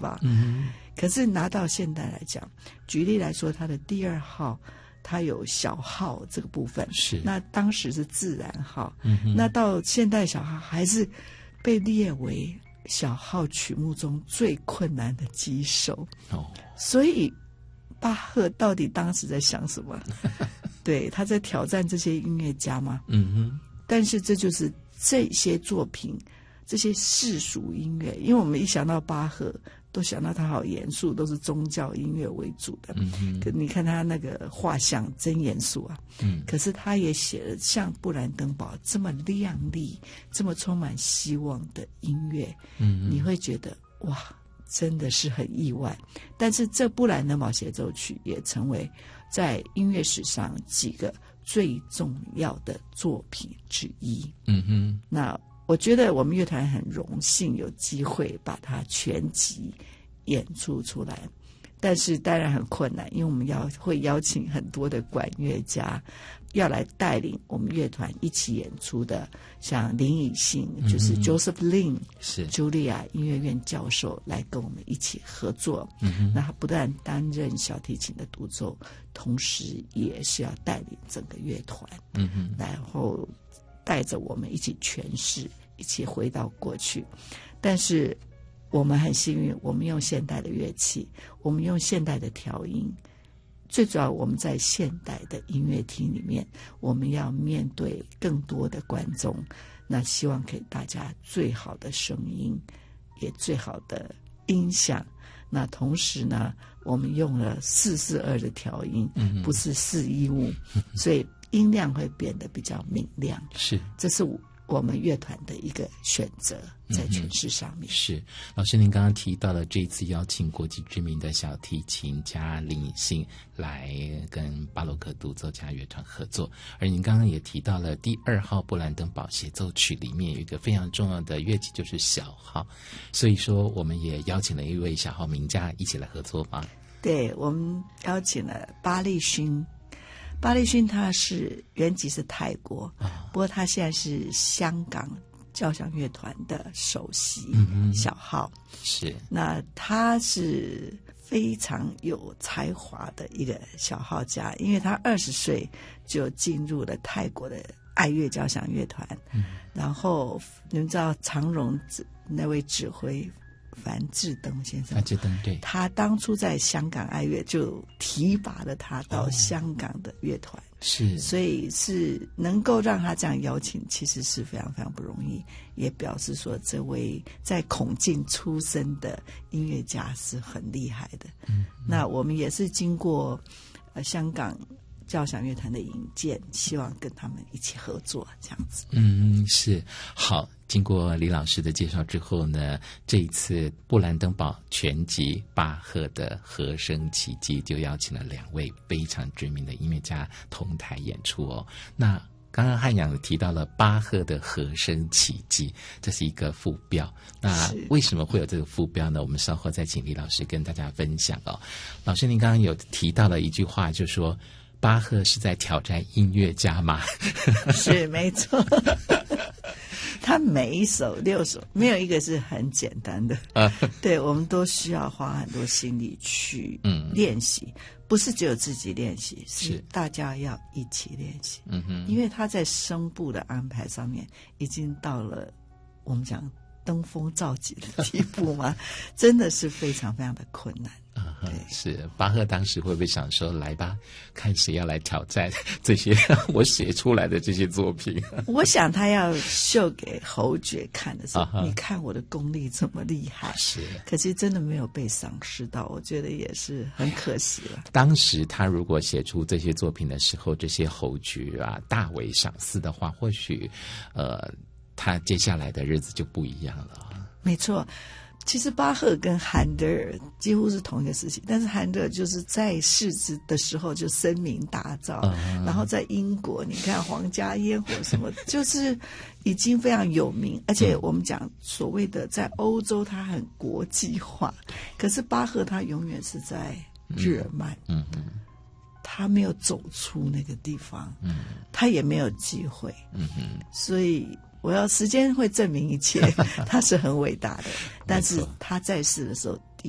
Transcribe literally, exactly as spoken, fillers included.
吧。 嗯， 可是拿到现代来讲，举例来说，它的第二号它有小号这个部分， 是那当时是自然号， 嗯哼， 那到现代小号还是被列为小号曲目中最困难的几首。 哦， 所以巴赫到底当时在想什么？对，他在挑战这些音乐家吗？ 嗯哼， 但是这就是这些作品，这些世俗音乐，因为我们一想到巴赫都想到他好严肃，都是宗教音乐为主的。 嗯哼， 可你看他那个画像真严肃啊。 嗯， 可是他也写了像布兰登堡这么亮丽、这么充满希望的音乐。 嗯， 你会觉得哇，真的是很意外。但是这布兰登堡协奏曲也成为在音乐史上几个最重要的作品之一。 嗯哼， 那我觉得我们乐团很荣幸有机会把它全集演出出来，但是当然很困难，因为我们要会邀请很多的管乐家要来带领我们乐团一起演出的，像林以信，就是 Joseph Lin， 是茱莉亚音乐院教授来跟我们一起合作。 嗯哼， 那他不但担任小提琴的独奏，同时也是要带领整个乐团， 嗯哼， 然后带着我们一起诠释，一起回到过去。但是我们很幸运，我们用现代的乐器，我们用现代的调音。最主要我们在现代的音乐厅里面，我们要面对更多的观众，那希望给大家最好的声音，也最好的音响。那同时呢，我们用了四四二的调音， 嗯， 不是四一五，所以音量会变得比较明亮。 是， 这是我们乐团的一个选择，在诠释上面。 嗯、是老师，您刚刚提到了这次邀请国际知名的小提琴家林以信来跟巴洛克独奏家乐团合作，而您刚刚也提到了第二号布兰登堡协奏曲里面有一个非常重要的乐器就是小号，所以说我们也邀请了一位小号名家一起来合作吗？ 对，我们邀请了巴利勋。巴利勋他是原籍是泰国，不过他现在是香港交响乐团的首席小号。 嗯、是， 那他是非常有才华的一个小号家，因为他二十岁就进入了泰国的爱乐交响乐团。嗯、然后你们知道常荣那位指挥樊志登先生， 樊志登对， 他当初在香港爱乐就提拔了他到香港的乐团。哦， 是， 所以是能够让他这样邀请，其实是非常非常不容易，也表示说这位在孔径出身的音乐家是很厉害的。嗯，那我们也是经过呃香港交响乐团的引荐，希望跟他们一起合作这样子。 嗯，是。好，经过李老师的介绍之后呢，这一次布兰登堡全集巴赫的和声奇迹就邀请了两位非常知名的音乐家同台演出哦。那刚刚汉阳提到了巴赫的和声奇迹，这是一个副标。那为什么会有这个副标呢？我们稍后再请李老师跟大家分享哦。老师，您刚刚有提到了一句话，就说巴赫是在挑战音乐家吗？ 是，没错。他每一首六首没有一个是很简单的，啊、对，我们都需要花很多心力去练习，嗯、不是只有自己练习，是大家要一起练习。嗯哼，因为他在声部的安排上面已经到了我们讲登峰造极的地步嘛，真的是非常非常的困难。 啊、嗯，是巴赫当时会不会想说，来吧，看谁要来挑战这些我写出来的这些作品？ 我想他要秀给侯爵看的时候，啊、你看我的功力这么厉害， 是， 可惜真的没有被赏识到，我觉得也是很可惜了。 当时他如果写出这些作品的时候，这些侯爵啊大为赏识的话，或许呃，他接下来的日子就不一样了。 没错。其实巴赫跟韩德尔几乎是同一个时期，但是韩德尔就是在世的时候就声名大噪，嗯、然后在英国你看皇家烟火什么就是已经非常有名，而且我们讲所谓的在欧洲他很国际化，可是巴赫他永远是在日耳曼，嗯嗯，他没有走出那个地方，嗯，他也没有机会，嗯嗯，所以我要时间会证明一切，他是很伟大的，但是他在世的时候